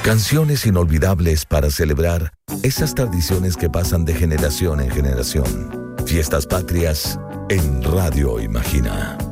Canciones inolvidables para celebrar esas tradiciones que pasan de generación en generación. Fiestas Patrias en Radio Imagina.